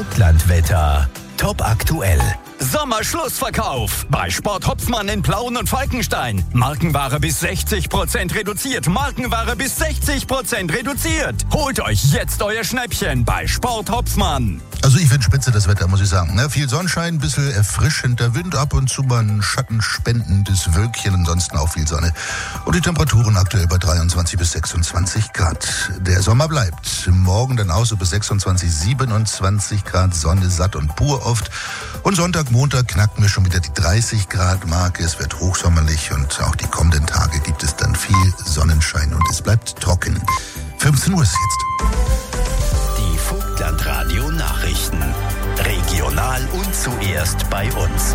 Vogtlandwetter. Top aktuell. Sommerschlussverkauf bei Sport Hopfmann in Plauen und Falkenstein. Markenware bis 60% reduziert. Markenware bis 60% reduziert. Holt euch jetzt euer Schnäppchen bei Sport Hopfmann. Also ich finde spitze das Wetter, muss ich sagen. Ne? Viel Sonnenschein, ein bisschen erfrischender Wind, ab und zu mal ein schattenspendendes Wölkchen, ansonsten auch viel Sonne. Und die Temperaturen aktuell bei 23 bis 26 Grad. Der Sommer bleibt. Morgen dann auch so bis 26, 27 Grad, Sonne satt und pur oft. Und Sonntag, Montag knacken wir schon wieder die 30 Grad Marke. Es wird hochsommerlich und auch die kommenden Tage gibt es dann viel Sonnenschein und es bleibt trocken. 15 Uhr ist jetzt. Die Vogtlandradio Nachrichten. Regional und zuerst bei uns.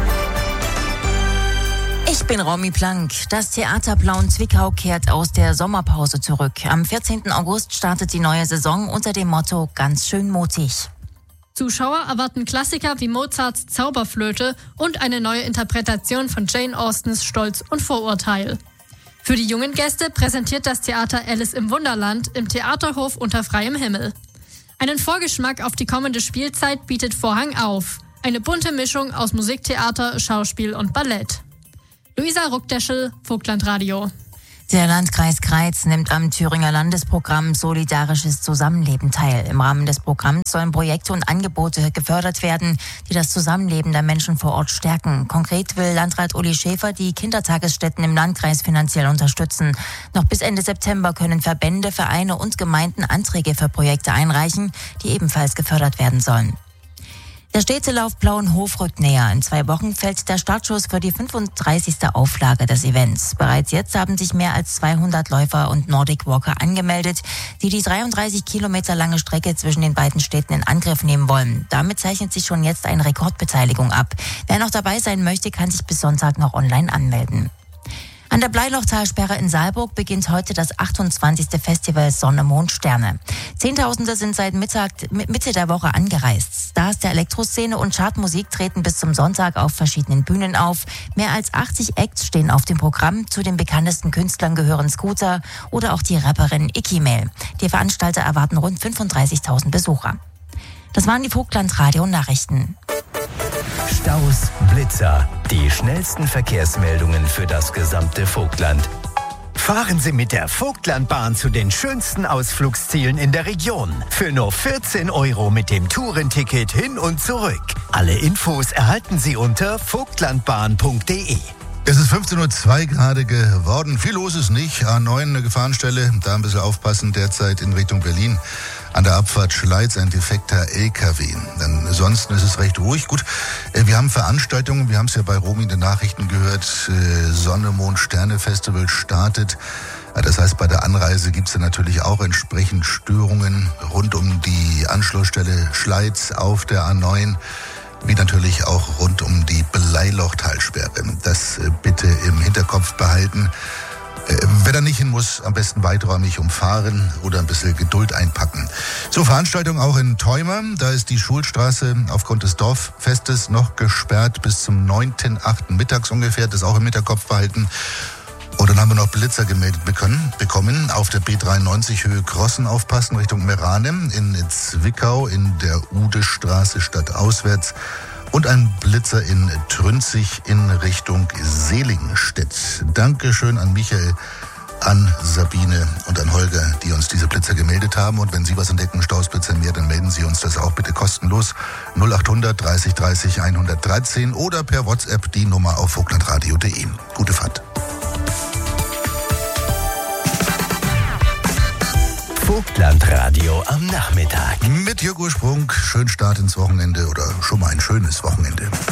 Ich bin Romy Plank. Das Theater Plauen-Zwickau kehrt aus der Sommerpause zurück. Am 14. August startet die neue Saison unter dem Motto Ganz schön mutig. Zuschauer erwarten Klassiker wie Mozarts Zauberflöte und eine neue Interpretation von Jane Austens Stolz und Vorurteil. Für die jungen Gäste präsentiert das Theater Alice im Wunderland im Theaterhof unter freiem Himmel. Einen Vorgeschmack auf die kommende Spielzeit bietet Vorhang auf. Eine bunte Mischung aus Musiktheater, Schauspiel und Ballett. Luisa Ruckdeschel, Vogtlandradio. Der Landkreis Greiz nimmt am Thüringer Landesprogramm Solidarisches Zusammenleben teil. Im Rahmen des Programms sollen Projekte und Angebote gefördert werden, die das Zusammenleben der Menschen vor Ort stärken. Konkret will Landrat Uli Schäfer die Kindertagesstätten im Landkreis finanziell unterstützen. Noch bis Ende September können Verbände, Vereine und Gemeinden Anträge für Projekte einreichen, die ebenfalls gefördert werden sollen. Der Städtelauf Plauenhof rückt näher. In 2 Wochen fällt der Startschuss für die 35. Auflage des Events. Bereits jetzt haben sich mehr als 200 Läufer und Nordic Walker angemeldet, die 33 Kilometer lange Strecke zwischen den beiden Städten in Angriff nehmen wollen. Damit zeichnet sich schon jetzt eine Rekordbeteiligung ab. Wer noch dabei sein möchte, kann sich bis Sonntag noch online anmelden. An der Bleilochtalsperre in Saalburg beginnt heute das 28. Festival Sonne, Mond, Sterne. Zehntausende sind seit Mitte der Woche angereist. Stars der Elektroszene und Chartmusik treten bis zum Sonntag auf verschiedenen Bühnen auf. Mehr als 80 Acts stehen auf dem Programm. Zu den bekanntesten Künstlern gehören Scooter oder auch die Rapperin Ikimel. Die Veranstalter erwarten rund 35.000 Besucher. Das waren die Vogtlandradio-Nachrichten. Staus, Blitzer. Die schnellsten Verkehrsmeldungen für das gesamte Vogtland. Fahren Sie mit der Vogtlandbahn zu den schönsten Ausflugszielen in der Region. Für nur 14 € mit dem Tourenticket hin und zurück. Alle Infos erhalten Sie unter vogtlandbahn.de. Es ist 15:02 Uhr gerade geworden. Viel los ist nicht. A9 eine Gefahrenstelle. Da ein bisschen aufpassen. Derzeit in Richtung Berlin. An der Abfahrt Schleiz ein defekter LKW. Ansonsten ist es recht ruhig. Gut, wir haben Veranstaltungen. Wir haben es ja bei Romy in den Nachrichten gehört. Sonne, Mond, Sterne Festival startet. Das heißt, bei der Anreise gibt es ja natürlich auch entsprechend Störungen rund um die Anschlussstelle Schleiz auf der A9. Wie natürlich auch rund um die Bleilochtalsperre. Das bitte im Hinterkopf behalten. Wer da nicht hin muss, am besten weiträumig umfahren oder ein bisschen Geduld einpacken. So, Veranstaltung auch in Theuma. Da ist die Schulstraße aufgrund des Dorffestes noch gesperrt bis zum 9.8. mittags ungefähr. Das auch im Hinterkopf behalten. Und dann haben wir noch Blitzer gemeldet bekommen. Auf der B93 Höhe Krossen aufpassen Richtung Meranem, in Zwickau, in der Udestraße stadtauswärts. Und ein Blitzer in Trünzig in Richtung Seligenstedt. Dankeschön an Michael, an Sabine und an Holger, die uns diese Blitzer gemeldet haben. Und wenn Sie was entdecken, Stausblitzer mehr, dann melden Sie uns das auch bitte kostenlos. 0800 30 30 113 oder per WhatsApp die Nummer auf vogtlandradio.de. Gute Fahrt. Vogtlandradio am Nachmittag. Mit Jörg Ursprung, schönen Start ins Wochenende oder schon mal ein schönes Wochenende.